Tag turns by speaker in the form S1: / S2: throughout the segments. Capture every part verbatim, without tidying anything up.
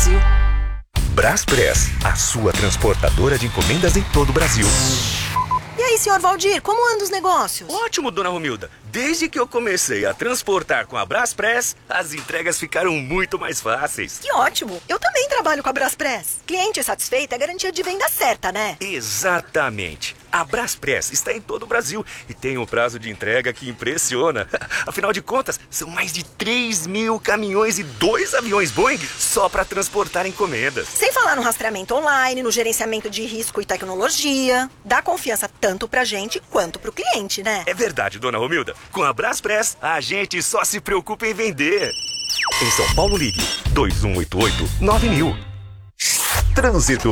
S1: Brasil.
S2: Braspress, a sua transportadora de encomendas em todo o Brasil.
S1: E aí, senhor Valdir, como andam os negócios?
S2: Ótimo, dona Romilda. Desde que eu comecei a transportar com a Braspress, as entregas ficaram muito mais fáceis.
S1: Que ótimo! Eu também trabalho com a Braspress. Cliente satisfeito é garantia de venda certa, né?
S2: Exatamente. A Braspress está em todo o Brasil e tem um prazo de entrega que impressiona. Afinal de contas, são mais de três mil caminhões e dois aviões Boeing só para transportar encomendas.
S1: Sem falar no rastreamento online, no gerenciamento de risco e tecnologia. Dá confiança tanto pra gente quanto pro cliente, né?
S2: É verdade, dona Romilda. Com a Braspress, a gente só se preocupa em vender. Em São Paulo, ligue dois um oito oito nove mil. Trânsito.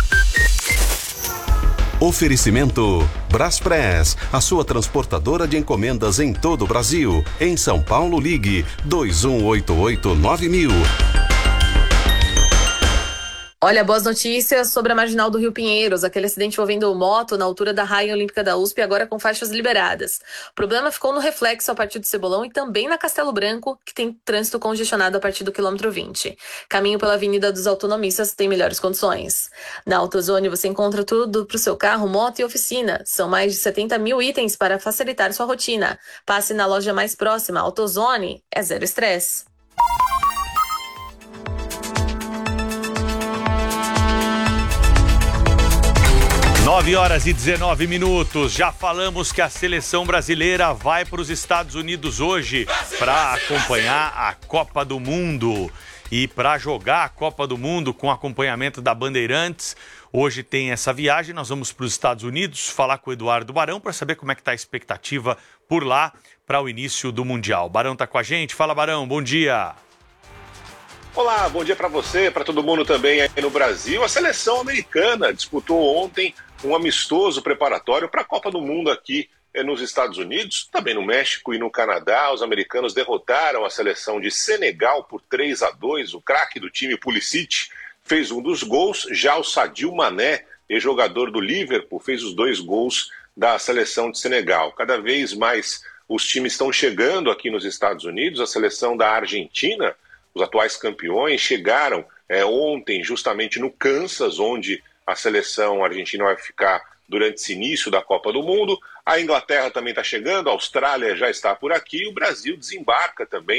S3: Oferecimento Braspress, a sua transportadora de encomendas em todo o Brasil. Em São Paulo, ligue dois um oito oito nove mil.
S4: Olha, boas notícias sobre a Marginal do Rio Pinheiros, aquele acidente envolvendo moto na altura da Raia Olímpica da U S P, agora com faixas liberadas. O problema ficou no reflexo a partir do Cebolão e também na Castelo Branco, que tem trânsito congestionado a partir do quilômetro vinte. Caminho pela Avenida dos Autonomistas tem melhores condições. Na AutoZone você encontra tudo para o seu carro, moto e oficina. São mais de setenta mil itens para facilitar sua rotina. Passe na loja mais próxima. AutoZone é zero estresse.
S5: nove horas e dezenove minutos. Já falamos que a seleção brasileira vai para os Estados Unidos hoje para acompanhar a Copa do Mundo. E para jogar a Copa do Mundo com acompanhamento da Bandeirantes, hoje tem essa viagem. Nós vamos para os Estados Unidos falar com o Eduardo Barão para saber como é que está a expectativa por lá para o início do Mundial. Barão está com a gente. Fala, Barão. Bom dia.
S6: Olá, bom dia para você, para todo mundo também aí no Brasil. A seleção americana disputou ontem um amistoso preparatório para a Copa do Mundo aqui nos Estados Unidos, também no México e no Canadá. Os americanos derrotaram a seleção de Senegal por três a dois. O craque do time, Pulisic, fez um dos gols. Já o Sadio Mané, ex-jogador do Liverpool, fez os dois gols da seleção de Senegal. Cada vez mais os times estão chegando aqui nos Estados Unidos. A seleção da Argentina, os atuais campeões, chegaram é, ontem justamente no Kansas, onde a seleção argentina vai ficar durante esse início da Copa do Mundo. A Inglaterra também está chegando, a Austrália já está por aqui, e o Brasil desembarca também